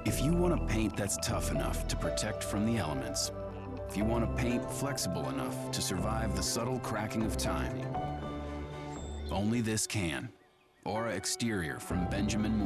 If you want a paint that's tough enough to protect from the elements, if you want a paint flexible enough to survive the subtle cracking of time, only this can. Aura Exterior from Benjamin Moore.